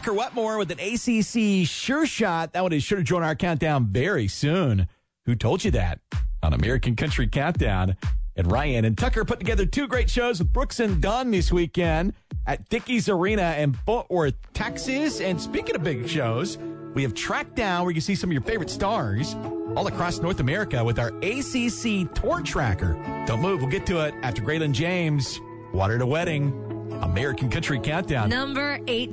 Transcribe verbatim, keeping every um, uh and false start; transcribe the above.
Tucker Wetmore with an A C C sure shot. That one is sure to join our countdown very soon. Who told you that? On American Country Countdown. And Ryan and Tucker put together two great shows with Brooks and Dunn this weekend at Dickies Arena in Fort Worth, Texas. And speaking of big shows, we have Track Down where you can see some of your favorite stars all across North America with our A C C Tour Tracker. Don't move. We'll get to it after Graylin James. Water to Wedding. American Country Countdown. Number eight.